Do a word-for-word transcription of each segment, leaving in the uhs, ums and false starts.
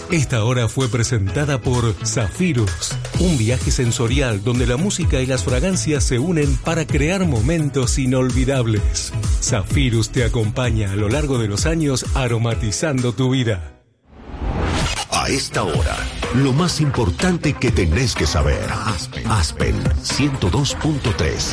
Esta hora fue presentada por Zafirus, un viaje sensorial donde la música y las fragancias se unen para crear momentos inolvidables. Zafirus te acompaña a lo largo de los años aromatizando tu vida. A esta hora, lo más importante que tenés que saber. Aspen, Aspen ciento dos punto tres.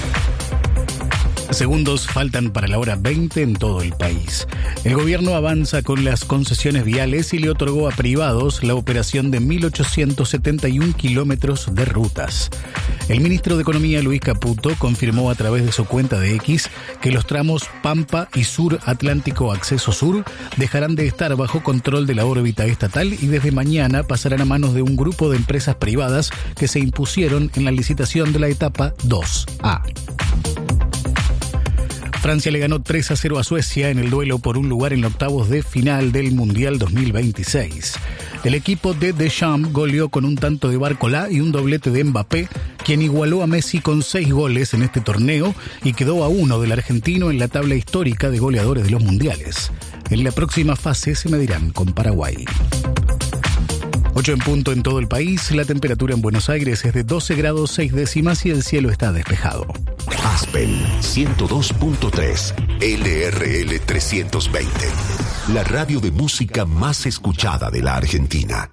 Segundos faltan para la hora veinte en todo el país. El gobierno avanza con las concesiones viales y le otorgó a privados la operación de mil ochocientos setenta y un kilómetros de rutas. El ministro de Economía, Luis Caputo, confirmó a través de su cuenta de X que los tramos Pampa y Sur Atlántico Acceso Sur dejarán de estar bajo control de la órbita estatal y desde mañana pasarán a manos de un grupo de empresas privadas que se impusieron en la licitación de la etapa dos A. Francia le ganó tres a cero a Suecia en el duelo por un lugar en octavos de final del Mundial dos mil veintiséis. El equipo de Deschamps goleó con un tanto de Barcola y un doblete de Mbappé, quien igualó a Messi con seis goles en este torneo y quedó a uno del argentino en la tabla histórica de goleadores de los mundiales. En la próxima fase se medirán con Paraguay. ocho en punto en todo el país, la temperatura en Buenos Aires es de doce grados seis décimas y el cielo está despejado. Aspen ciento dos punto tres, L R L trescientos veinte, la radio de música más escuchada de la Argentina.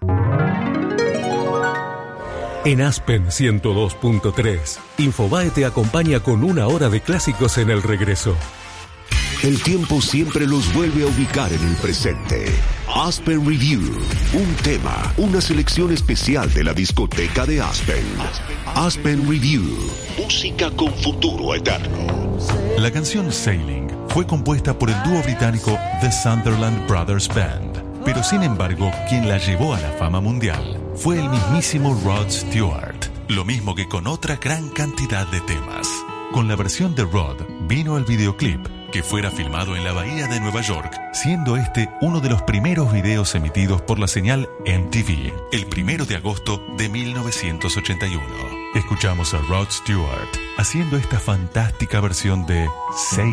En Aspen ciento dos punto tres, Infobae te acompaña con una hora de clásicos en el regreso. El tiempo siempre los vuelve a ubicar en el presente. Aspen Review, un tema, una selección especial de la discoteca de Aspen. Aspen Review, música con futuro eterno. La canción Sailing fue compuesta por el dúo británico The Sunderland Brothers Band, pero sin embargo, quien la llevó a la fama mundial fue el mismísimo Rod Stewart, lo mismo que con otra gran cantidad de temas. Con la versión de Rod vino el videoclip, que fuera filmado en la bahía de Nueva York, siendo este uno de los primeros videos emitidos por la señal M T V, el primero de agosto de mil novecientos ochenta y uno. Escuchamos a Rod Stewart haciendo esta fantástica versión de Say